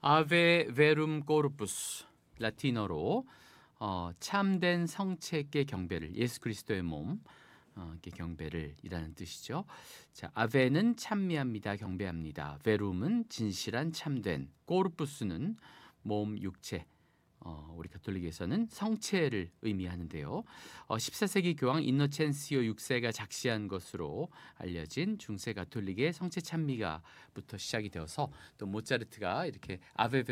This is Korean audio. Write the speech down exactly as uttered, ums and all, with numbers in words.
아베 베룸 코르푸스, 라틴어로 어, 참된 성체께 경배를, 예수 그리스도의 몸 어, 이렇게 경배를 이라는 뜻이죠. 자, 아베는 찬미합니다, 경배합니다. 베룸은 진실한 참된, 코르푸스는 몸, 육체. 어, 우리 가톨릭에서는 성체를 의미하는데요. 어, 십사 세기 교황 인노첸시오 육 세가 작시한 것으로 알려진 중세 가톨릭의 성체 찬미가부터 시작이 되어서 또 모차르트가 이렇게 아베